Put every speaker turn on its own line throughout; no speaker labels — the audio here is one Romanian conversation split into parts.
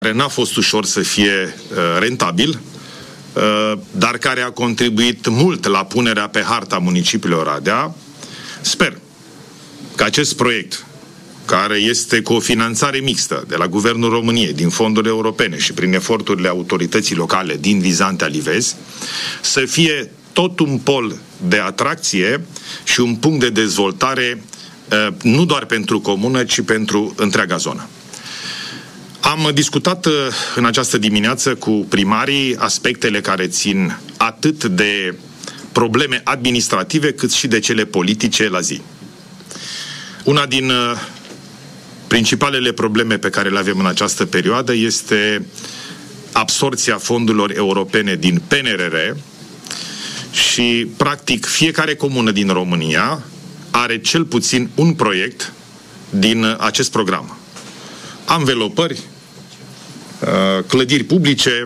care n-a fost ușor să fie rentabil, dar care a contribuit mult la punerea pe harta municipiului Oradea. Sper că acest proiect, care este cu o finanțare mixtă de la Guvernul României, din fonduri europene și prin eforturile autorității locale din Vizante Alivezi, să fie tot un pol de atracție și un punct de dezvoltare nu doar pentru comună, ci pentru întreaga zonă. Am discutat în această dimineață cu primarii aspectele care țin atât de probleme administrative cât și de cele politice la zi. Una din principalele probleme pe care le avem în această perioadă este absorpția fondurilor europene din PNRR și, practic, fiecare comună din România are cel puțin un proiect din acest program. Anvelopări, clădiri publice,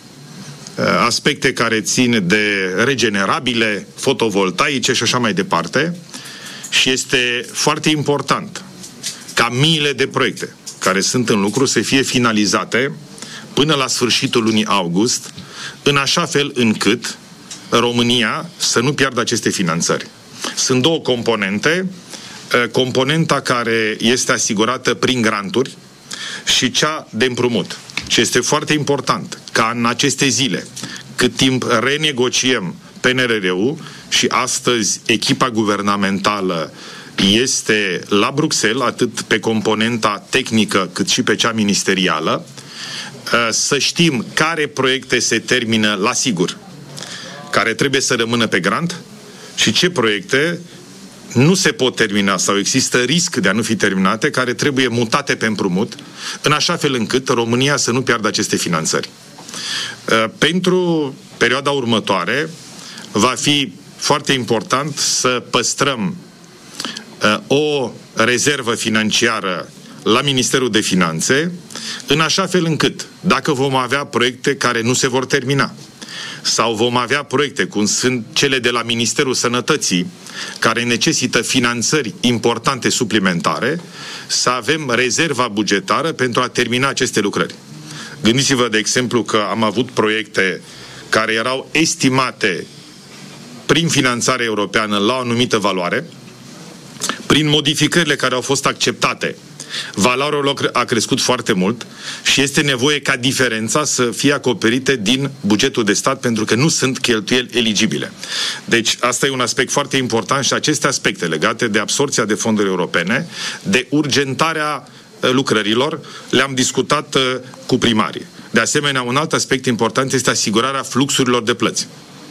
aspecte care țin de regenerabile, fotovoltaice și așa mai departe. Și este foarte important ca miile de proiecte care sunt în lucru să fie finalizate până la sfârșitul lunii august, în așa fel încât România să nu piardă aceste finanțări. Sunt două componente, componenta care este asigurată prin granturi și cea de împrumut. Și este foarte important ca în aceste zile, cât timp renegociem PNRR-ul și astăzi echipa guvernamentală este la Bruxelles, atât pe componenta tehnică cât și pe cea ministerială, să știm care proiecte se termină la sigur, care trebuie să rămână pe grant și ce proiecte nu se pot termina sau există risc de a nu fi terminate, care trebuie mutate pe împrumut, în așa fel încât România să nu piardă aceste finanțări. Pentru perioada următoare va fi foarte important să păstrăm o rezervă financiară la Ministerul de Finanțe, în așa fel încât, dacă vom avea proiecte care nu se vor termina, sau vom avea proiecte, cum sunt cele de la Ministerul Sănătății, care necesită finanțări importante suplimentare, să avem rezerva bugetară pentru a termina aceste lucrări. Gândiți-vă, de exemplu, că am avut proiecte care erau estimate prin finanțare europeană la o anumită valoare, prin modificările care au fost acceptate, valoarea lor a crescut foarte mult și este nevoie ca diferența să fie acoperite din bugetul de stat, pentru că nu sunt cheltuieli eligibile. Deci asta e un aspect foarte important și aceste aspecte legate de absorpția de fonduri europene, de urgentarea lucrărilor, le-am discutat cu primarii. De asemenea, un alt aspect important este asigurarea fluxurilor de plăți.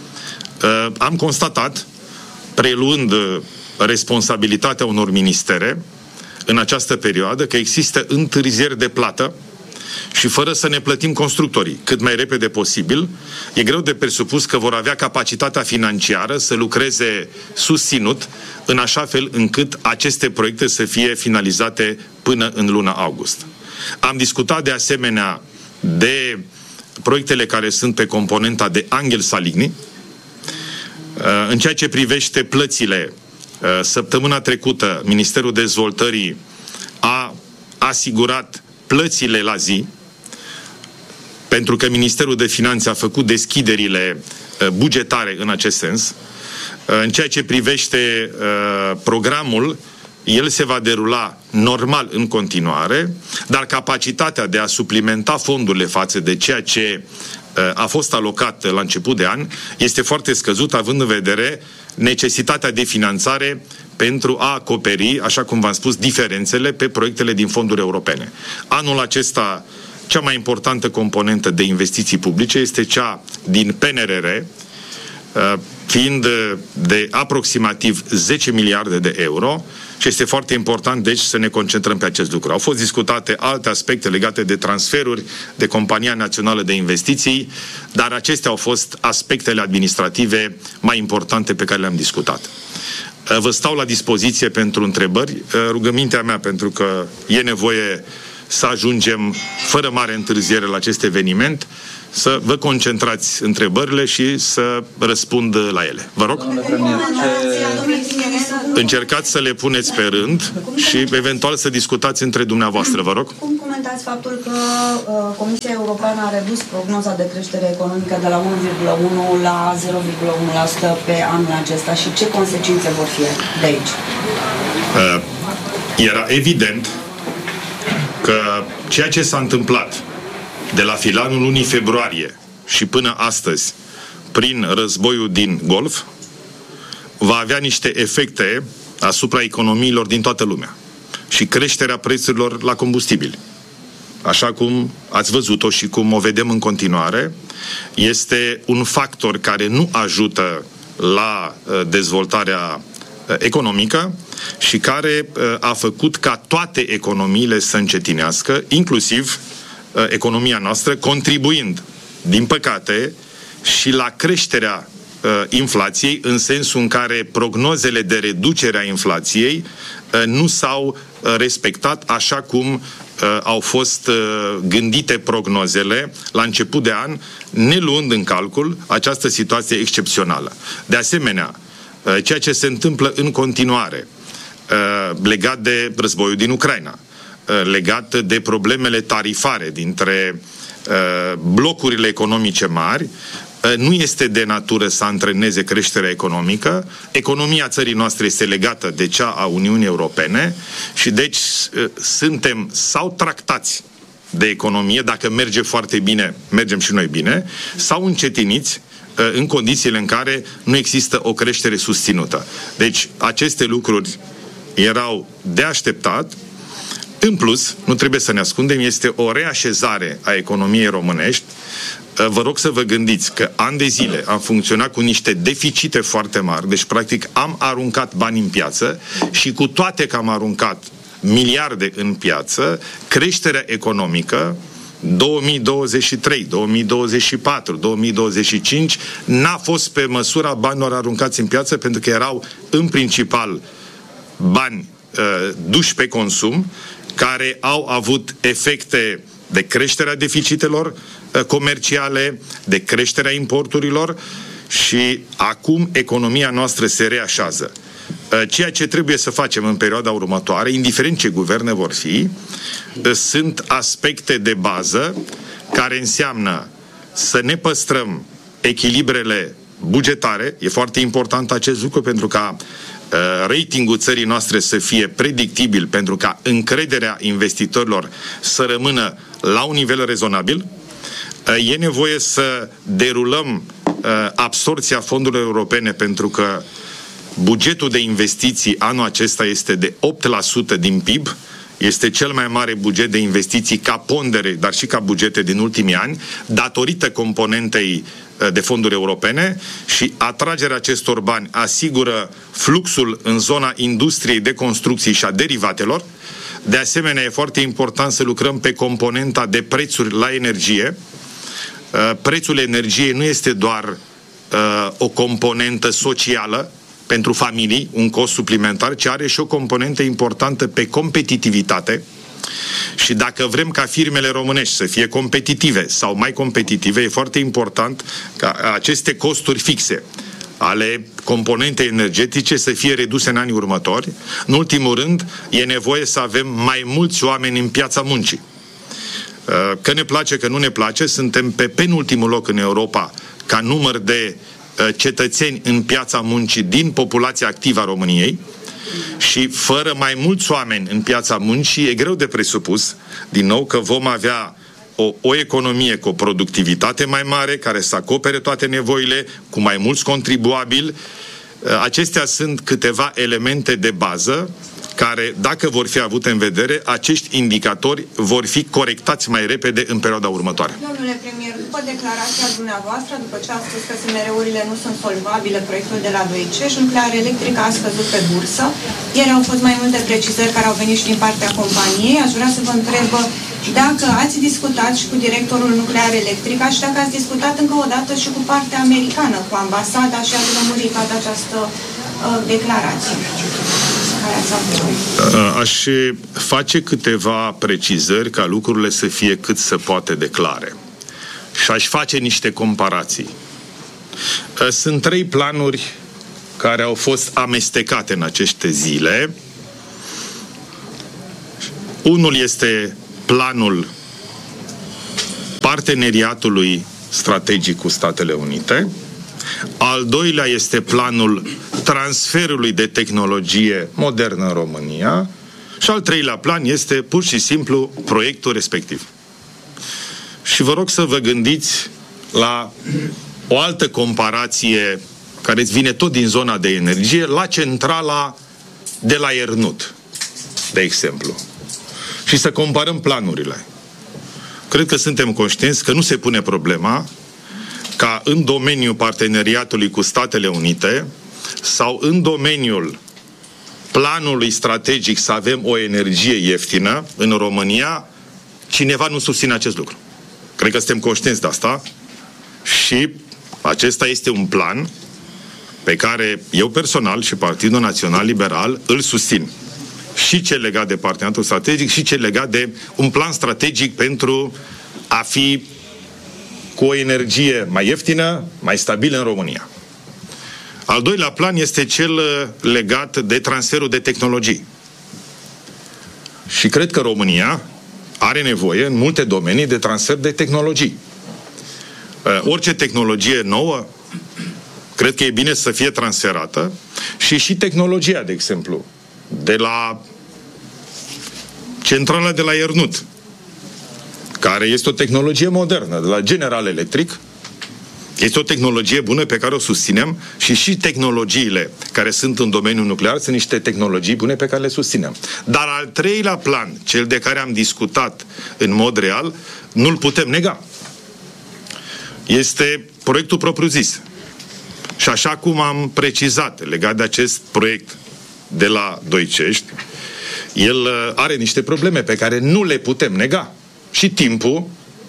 Am constatat, preluând responsabilitatea unor ministere în această perioadă, că există întârzieri de plată și fără să ne plătim constructorii cât mai repede posibil, e greu de presupus că vor avea capacitatea financiară să lucreze susținut, în așa fel încât aceste proiecte să fie finalizate până în luna august. Am discutat de asemenea de proiectele care sunt pe componenta de Anghel Saligny. În ceea ce privește plățile, săptămâna trecută Ministerul Dezvoltării a asigurat plățile la zi, pentru că Ministerul de Finanțe a făcut deschiderile bugetare în acest sens. În ceea ce privește programul, el se va derula normal în continuare, dar capacitatea de a suplimenta fondurile față de ceea ce a fost alocat la început de an este foarte scăzut, având în vedere necesitatea de finanțare pentru a acoperi, așa cum v-am spus, diferențele pe proiectele din fonduri europene. Anul acesta, cea mai importantă componentă de investiții publice este cea din PNRR, fiind de aproximativ 10 miliarde de euro și este foarte important, deci, să ne concentrăm pe acest lucru. Au fost discutate alte aspecte legate de transferuri de Compania Națională de Investiții, dar acestea au fost aspectele administrative mai importante pe care le-am discutat. Vă stau la dispoziție pentru întrebări. Rugămintea mea, pentru că e nevoie să ajungem fără mare întârziere la acest eveniment, să vă concentrați întrebările și să răspund la ele. Vă rog? Încercați să le puneți pe rând și eventual să discutați între dumneavoastră, vă rog?
Cum comentați comentați faptul că Comisia Europeană a redus prognoza de creștere economică de la 1,1 la 0,1% pe anul acesta și ce consecințe vor fi de aici?
Era evident că ceea ce s-a întâmplat de la finalul lunii februarie și până astăzi prin războiul din Golf va avea niște efecte asupra economiilor din toată lumea și creșterea prețurilor la combustibili. Așa cum ați văzut-o și cum o vedem în continuare, este un factor care nu ajută la dezvoltarea economică și care a făcut ca toate economiile să încetinească, inclusiv economia noastră, contribuind, din păcate, și la creșterea inflației, în sensul în care prognozele de reducere a inflației nu s-au respectat așa cum au fost gândite prognozele la început de an, ne luând în calcul această situație excepțională. De asemenea, ceea ce se întâmplă în continuare legat de războiul din Ucraina, legat de problemele tarifare dintre blocurile economice mari, nu este de natură să antreneze creșterea economică. Economia țării noastre este legată de cea a Uniunii Europene și deci suntem sau tractați de economie, dacă merge foarte bine, mergem și noi bine, sau încetiniți în condițiile în care nu există o creștere susținută. Deci aceste lucruri erau de așteptat. În plus, nu trebuie să ne ascundem, este o reașezare a economiei românești. Vă rog să vă gândiți că ani de zile am funcționat cu niște deficite foarte mari, deci practic am aruncat bani în piață și cu toate că am aruncat miliarde în piață, creșterea economică 2023, 2024, 2025 n-a fost pe măsura banilor aruncați în piață, pentru că erau în principal bani duși pe consum, care au avut efecte de creșterea deficitelor comerciale, de creșterea importurilor și acum economia noastră se reașează. Ceea ce trebuie să facem în perioada următoare, indiferent ce guverne vor fi, sunt aspecte de bază care înseamnă să ne păstrăm echilibrele bugetare. E foarte important acest lucru pentru ca ratingul țării noastre să fie predictibil, pentru ca încrederea investitorilor să rămână la un nivel rezonabil. E nevoie să derulăm absorbția fondurilor europene, pentru că bugetul de investiții anul acesta este de 8% din PIB. Este cel mai mare buget de investiții ca pondere, dar și ca bugete din ultimii ani, datorită componentei de fonduri europene, și atragerea acestor bani asigură fluxul în zona industriei de construcții și a derivatelor. De asemenea, e foarte important să lucrăm pe componenta de prețuri la energie. Prețul energiei nu este doar o componentă socială pentru familii, un cost suplimentar, ci are și o componentă importantă pe competitivitate. Și dacă vrem ca firmele românești să fie competitive sau mai competitive, e foarte important ca aceste costuri fixe ale componentei energetice să fie reduse în anii următori. În ultimul rând, e nevoie să avem mai mulți oameni în piața muncii. Că ne place, că nu ne place, suntem pe penultimul loc în Europa ca număr de cetățeni în piața muncii din populația activă a României. Și fără mai mulți oameni în piața muncii e greu de presupus, din nou, că vom avea o economie cu o productivitate mai mare, care să acopere toate nevoile, cu mai mulți contribuabili. Acestea sunt câteva elemente de bază care, dacă vor fi avute în vedere, acești indicatori vor fi corectați mai repede în perioada următoare.
Domnule premier, după declarația dumneavoastră, după ce a spus că SMR-urile nu sunt solvabile, proiectul de la 2C și nuclear electric a scăzut pe bursă, ieri au fost mai multe precizări care au venit și din partea companiei. Aș vrea să vă întreb dacă ați discutat și cu directorul nuclear electric și dacă ați discutat încă o dată și cu partea americană, cu ambasada, și ați lămurit toată această declarație.
Aș face câteva precizări ca lucrurile să fie cât se poate de clare. Și aș face niște comparații. Sunt 3 planuri care au fost amestecate în aceste zile. Unul este planul parteneriatului strategic cu Statele Unite. Al doilea este planul transferului de tehnologie modernă în România. Și al treilea plan este pur și simplu proiectul respectiv. Și vă rog să vă gândiți la o altă comparație care îți vine tot din zona de energie, la centrala de la Iernut, de exemplu. Și să comparăm planurile. Cred că suntem conștienți că nu se pune problema ca în domeniul parteneriatului cu Statele Unite sau în domeniul planului strategic să avem o energie ieftină în România, cineva nu susține acest lucru. Cred că suntem conștienți de asta și acesta este un plan pe care eu personal și Partidul Național Liberal îl susțin. Și cel legat de parteneriatul strategic și cel legat de un plan strategic pentru a fi cu o energie mai ieftină, mai stabilă în România. Al doilea plan este cel legat de transferul de tehnologii. Și cred că România are nevoie în multe domenii de transfer de tehnologii. Orice tehnologie nouă, cred că e bine să fie transferată și tehnologia, de exemplu, de la centrala de la Iernut, care este o tehnologie modernă, de la General Electric. Este o tehnologie bună pe care o susținem și tehnologiile care sunt în domeniul nuclear sunt niște tehnologii bune pe care le susținem. Dar al treilea plan, cel de care am discutat în mod real, nu-l putem nega. Este proiectul propriu-zis. Și așa cum am precizat legat de acest proiect de la Doicești, el are niște probleme pe care nu le putem nega. Și timpul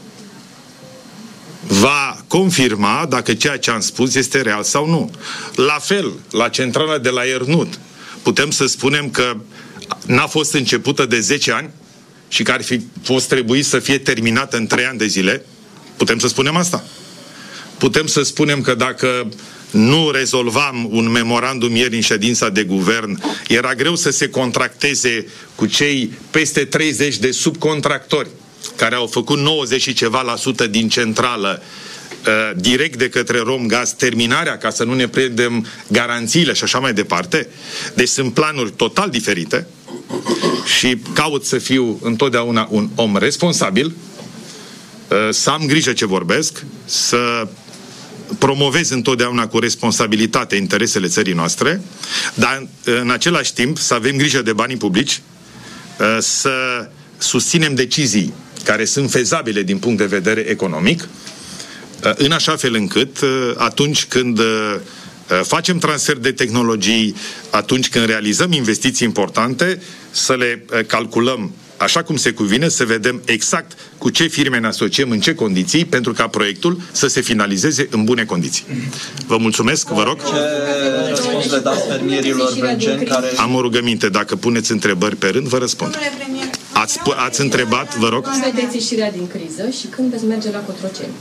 va confirma dacă ceea ce am spus este real sau nu. La fel, la centrala de la Iernut, putem să spunem că n-a fost începută de 10 ani și că ar fi fost trebuit să fie terminată în 3 ani de zile. Putem să spunem asta. Putem să spunem că dacă nu rezolvam un memorandum ieri în ședința de guvern, era greu să se contracteze cu cei peste 30 de subcontractori care au făcut 90 și ceva la sută din centrală direct de către Romgaz, terminarea, ca să nu ne pierdem garanțiile și așa mai departe. Deci sunt planuri total diferite și caut să fiu întotdeauna un om responsabil, să am grijă ce vorbesc, să promovez întotdeauna cu responsabilitate interesele țării noastre, dar în același timp să avem grijă de banii publici, să susținem decizii care sunt fezabile din punct de vedere economic, în așa fel încât atunci când facem transfer de tehnologii, atunci când realizăm investiții importante, să le calculăm așa cum se cuvine, să vedem exact cu ce firme ne asociem, în ce condiții, pentru ca proiectul să se finalizeze în bune condiții. Vă mulțumesc, vă rog.
Ce răspuns le dați fermierilor brânceni care...
Am o rugăminte, dacă puneți întrebări pe rând, vă răspund. Ați întrebat, vă rog?
Când vedeți ieșirea din criză și când veți merge la Cotroceni?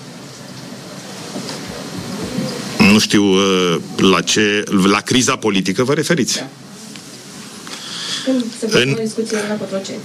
Nu știu la criza politică vă referiți.
Da. Când se face o discuție la Cotroceni?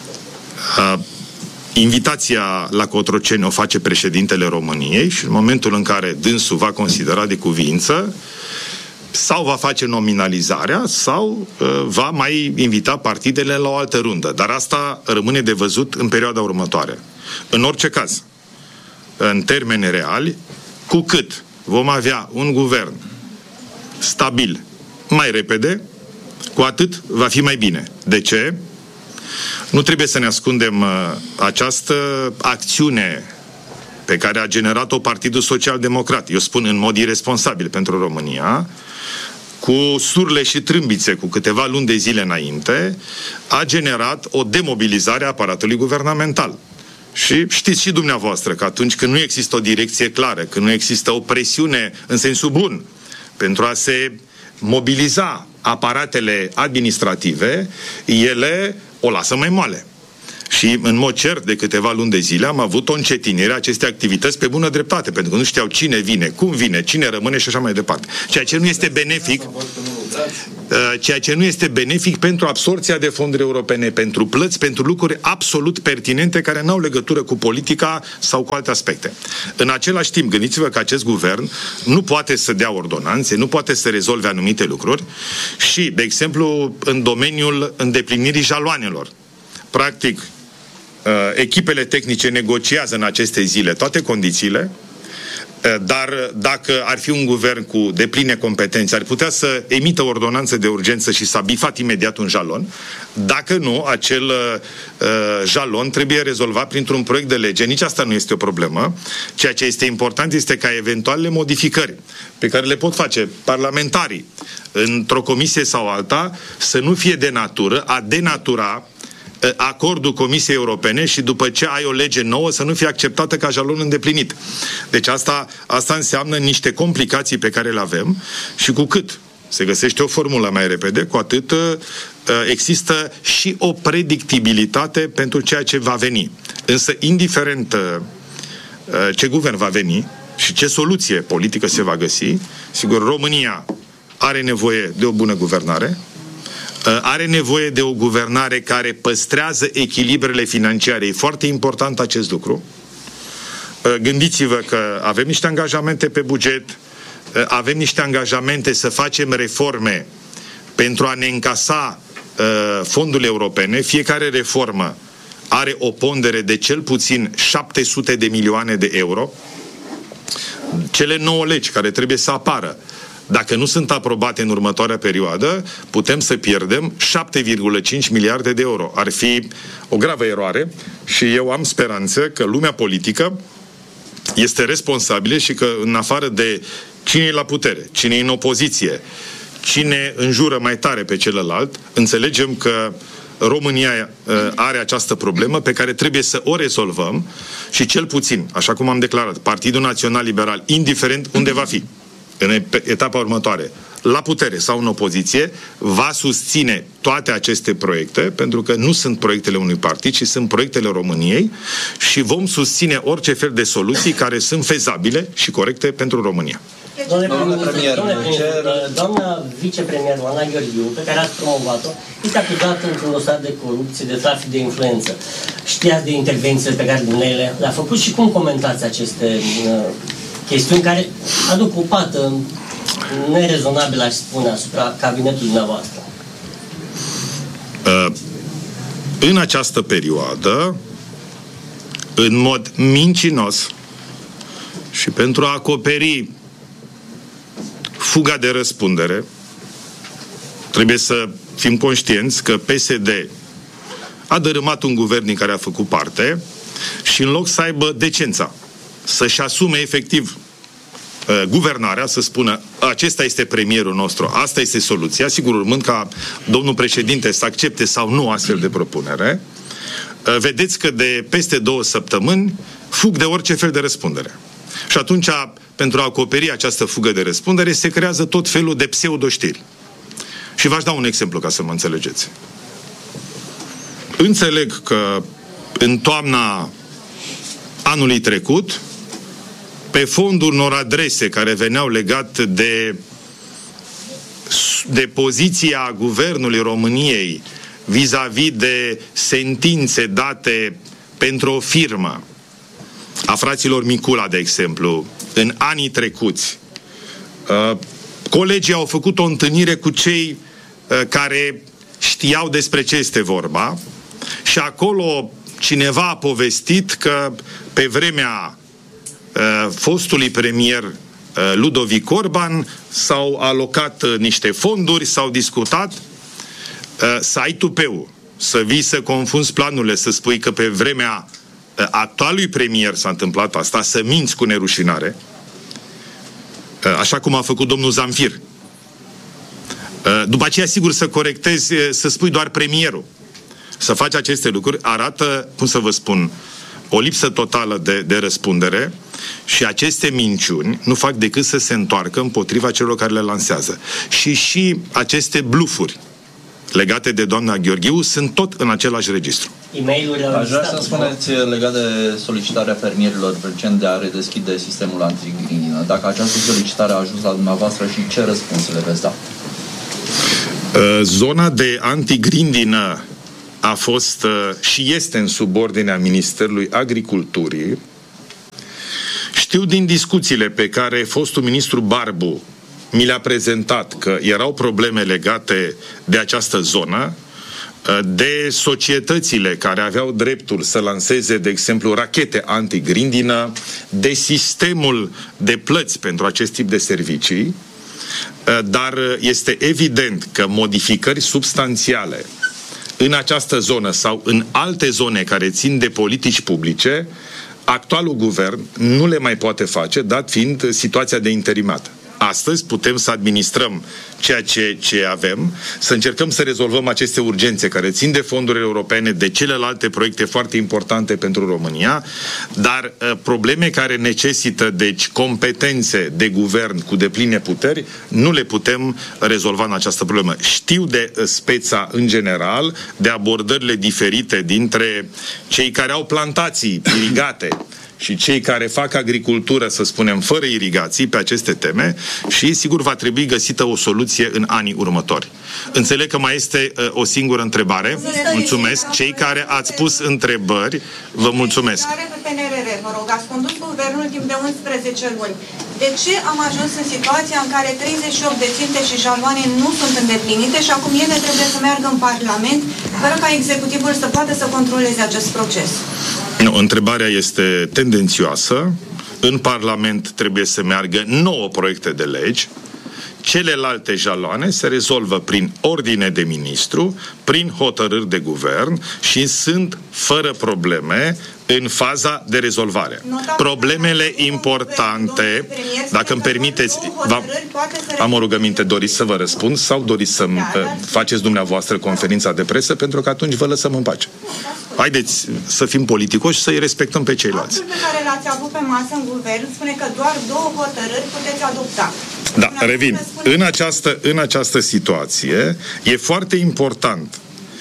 Invitația la Cotroceni o face președintele României și în momentul în care dânsul va considera de cuviință, sau va face nominalizarea sau va mai invita partidele la o altă rundă. Dar asta rămâne de văzut în perioada următoare. În orice caz, în termeni reali, cu cât vom avea un guvern stabil mai repede, cu atât va fi mai bine. De ce? Nu trebuie să ne ascundem această acțiune pe care a generat-o Partidul Social Democrat. Eu spun în mod irresponsabil pentru România, cu surle și trâmbițe cu câteva luni de zile înainte, a generat o demobilizare a aparatului guvernamental. Și știți și dumneavoastră că atunci când nu există o direcție clară, când nu există o presiune în sensul bun pentru a se mobiliza aparatele administrative, ele o lasă mai moale. Și în mod cert, de câteva luni de zile am avut o încetinire a acestei activități pe bună dreptate, pentru că nu știau cine vine, cum vine, cine rămâne și așa mai departe. Ceea ce nu este benefic ceea ce nu este benefic pentru absorția de fonduri europene, pentru plăți, pentru lucruri absolut pertinente care n-au legătură cu politica sau cu alte aspecte. În același timp, gândiți-vă că acest guvern nu poate să dea ordonanțe, nu poate să rezolve anumite lucruri și, de exemplu, în domeniul îndeplinirii jaloanelor. Practic, echipele tehnice negociază în aceste zile toate condițiile, dar dacă ar fi un guvern cu depline competențe, ar putea să emită ordonanță de urgență și s-a bifat imediat un jalon. Dacă nu, acel jalon trebuie rezolvat printr-un proiect de lege. Nici asta nu este o problemă. Ceea ce este important este ca eventualele modificări pe care le pot face parlamentarii într-o comisie sau alta să nu fie de natură a denatura acordul Comisiei Europene și după ce ai o lege nouă să nu fie acceptată ca jalon îndeplinit. Deci asta înseamnă niște complicații pe care le avem și cu cât se găsește o formulă mai repede, cu atât există și o predictibilitate pentru ceea ce va veni. Însă, indiferent ce guvern va veni și ce soluție politică se va găsi, sigur, România are nevoie de o bună guvernare, are nevoie de o guvernare care păstrează echilibrele financiare. E foarte important acest lucru. Gândiți-vă că avem niște angajamente pe buget, avem niște angajamente să facem reforme pentru a ne încasa fondurile europene. Fiecare reformă are o pondere de cel puțin 700 de milioane de euro. Cele 9 legi care trebuie să apară, dacă nu sunt aprobate în următoarea perioadă, putem să pierdem 7,5 miliarde de euro. Ar fi o gravă eroare și eu am speranță că lumea politică este responsabilă și că, în afară de cine e la putere, cine e în opoziție, cine înjură mai tare pe celălalt, înțelegem că România are această problemă pe care trebuie să o rezolvăm și, cel puțin, așa cum am declarat, Partidul Național Liberal, indiferent unde va fi în etapa următoare, la putere sau în opoziție, va susține toate aceste proiecte, pentru că nu sunt proiectele unui partid, ci sunt proiectele României și vom susține orice fel de soluții care sunt fezabile și corecte pentru România.
Doamna vicepremier Oana Gheorghiu, pe care ați promovat-o, este acuzată într-un dosar de corupție, de trafic de influență. Știați de intervențiile pe care dumneavoastră le-a făcut și cum comentați aceste chestiuni care aduc o pată nerezonabilă, aș spune, asupra cabinetului dumneavoastră?
În această perioadă, în mod mincinos și pentru a acoperi fuga de răspundere, trebuie să fim conștienți că PSD a dărâmat un guvern din care a făcut parte și, în loc să aibă decența să-și asume efectiv guvernarea, să spună acesta este premierul nostru, asta este soluția, sigur urmând ca domnul președinte să accepte sau nu astfel de propunere, vedeți că de peste 2 săptămâni fug de orice fel de răspundere. Și atunci, pentru a acoperi această fugă de răspundere, se creează tot felul de pseudo-știri. Și v-aș da un exemplu ca să mă înțelegeți. Înțeleg că în toamna anului trecut, pe fondul unor adrese care veneau legate de poziția Guvernului României vis-a-vis de sentințe date pentru o firmă, a fraților Micula, de exemplu, în anii trecuți, colegii au făcut o întâlnire cu cei care știau despre ce este vorba și acolo cineva a povestit că pe vremea fostului premier Ludovic Orban s-au alocat niște fonduri, s-au discutat, să ai tupeu, să vii să confunzi planurile, să spui că pe vremea actualului premier s-a întâmplat asta, să minți cu nerușinare, așa cum a făcut domnul Zamfir. După aceea, sigur, să corectezi, să spui doar premierul. Să faci aceste lucruri arată, cum să vă spun, o lipsă totală de răspundere și aceste minciuni nu fac decât să se întoarcă împotriva celor care le lansează. Și aceste blufuri legate de doamna Gheorghiu sunt tot în același registru.
Aș vrea să spuneți legat de solicitarea fermierilor Vâlceni de a redeschide sistemul antigrinină. Dacă această solicitare a ajuns la dumneavoastră și ce răspuns le veți da?
Zona de antigrindină a fost și este în subordinea Ministerului Agriculturii. Știu din discuțiile pe care fostul ministru Barbu mi le-a prezentat că erau probleme legate de această zonă, de societățile care aveau dreptul să lanseze, de exemplu, rachete antigrindină, de sistemul de plăți pentru acest tip de servicii, dar este evident că modificări substanțiale în această zonă sau în alte zone care țin de politici publice, actualul guvern nu le mai poate face, dat fiind situația de interimat. Astăzi putem să administrăm ceea ce avem, să încercăm să rezolvăm aceste urgențe care țin de fondurile europene, de celelalte proiecte foarte importante pentru România, dar probleme care necesită, deci, competențe de guvern cu depline puteri, nu le putem rezolva în această problemă. Știu de speța în general, de abordările diferite dintre cei care au plantații irigate și cei care fac agricultură, să spunem, fără irigații pe aceste teme și, sigur, va trebui găsită o soluție în anii următori. Înțeleg că mai este o singură întrebare. Mulțumesc. Cei care ați pus întrebări, vă mulțumesc.
PNRR, vă rog, ați condus guvernul timp de 11 luni. De ce am ajuns în situația în care 38 de ținte și jaloane nu sunt îndeplinite și acum ele trebuie să meargă în Parlament fără ca executivul să poată să controleze acest proces?
Nu, întrebarea este tendențioasă. În Parlament trebuie să meargă 9 proiecte de legi. Celelalte jaloane se rezolvă prin ordine de ministru, prin hotărâri de guvern și sunt fără probleme în faza de rezolvare. Problemele importante, dacă îmi permiteți, am o rugăminte, doriți să vă răspund sau doriți să faceți dumneavoastră conferința de presă, pentru că atunci vă lăsăm în pace. Haideți să fim politicoși și să-i respectăm pe ceilalți.
Actul pe care l-ați avut pe masă în guvern spune că doar 2 hotărâri puteți adopta.
Da, revin. În această situație e foarte important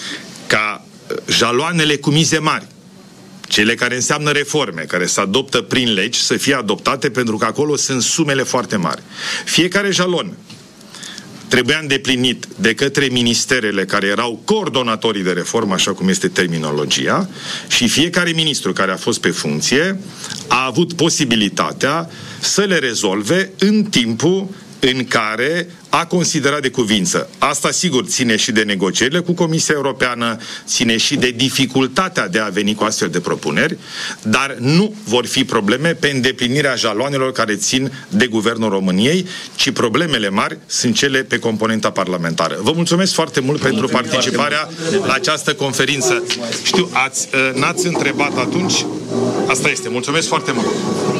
ca jaloanele cu mize mari, cele care înseamnă reforme, care se adoptă prin legi, să fie adoptate, pentru că acolo sunt sumele foarte mari. Fiecare jalon trebuia îndeplinit de către ministerele care erau coordonatorii de reformă, așa cum este terminologia, și fiecare ministru care a fost pe funcție a avut posibilitatea să le rezolve în timpul în care a considerat de cuvință. Asta, sigur, ține și de negocierile cu Comisia Europeană, ține și de dificultatea de a veni cu astfel de propuneri, dar nu vor fi probleme pe îndeplinirea jaloanelor care țin de Guvernul României, ci problemele mari sunt cele pe componenta parlamentară. Vă mulțumesc foarte mult pentru participarea la această conferință. Știu, n-ați întrebat atunci? Asta este. Mulțumesc foarte mult!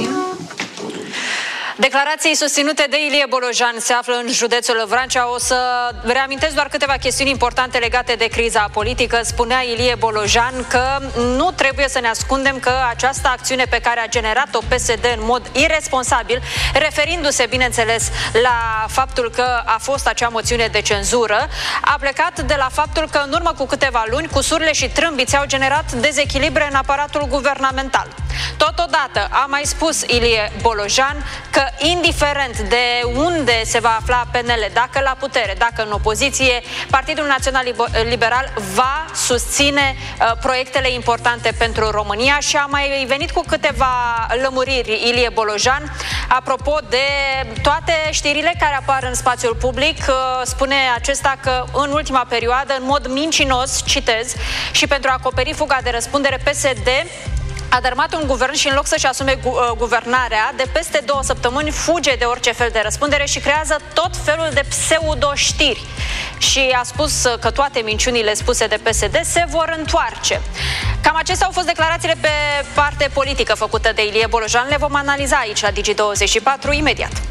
Declarații susținute de Ilie Bolojan se află în județul Vrancea. O să reamintesc doar câteva chestiuni importante legate de criza politică. Spunea Ilie Bolojan că nu trebuie să ne ascundem că această acțiune pe care a generat-o PSD în mod irresponsabil, referindu-se, bineînțeles, la faptul că a fost acea moțiune de cenzură, a plecat de la faptul că în urmă cu câteva luni, cusurile și trâmbiți au generat dezechilibre în aparatul guvernamental. Totodată a mai spus Ilie Bolojan că indiferent de unde se va afla PNL, dacă la putere, dacă în opoziție, Partidul Național Liberal va susține proiectele importante pentru România și a mai venit cu câteva lămuriri Ilie Bolojan apropo de toate știrile care apar în spațiul public. Spune acesta că în ultima perioadă, în mod mincinos, citez, și pentru a acoperi fuga de răspundere, PSD a dărâmat un guvern și în loc să-și asume guvernarea, de peste 2 săptămâni fuge de orice fel de răspundere și creează tot felul de pseudo-știri. Și a spus că toate minciunile spuse de PSD se vor întoarce. Cam acestea au fost declarațiile pe parte politică făcute de Ilie Bolojan. Le vom analiza aici la Digi24 imediat.